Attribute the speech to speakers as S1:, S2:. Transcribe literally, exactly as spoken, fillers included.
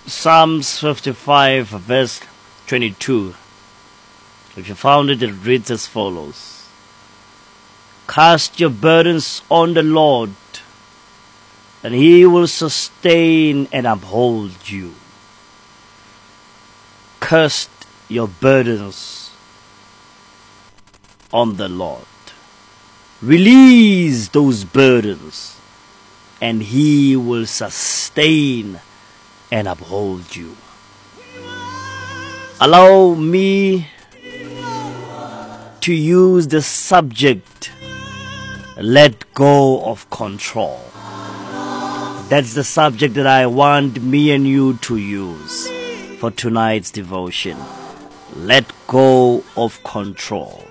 S1: Psalms fifty-five, verse twenty-two. If you found it, it reads as follows. Cast your burdens on the Lord, and He will sustain and uphold you. Cast your burdens on the Lord. Release those burdens, and He will sustain and uphold you. Allow me to use the subject, let go of control. That's the subject that I want me and you to use for tonight's devotion. Let go of control.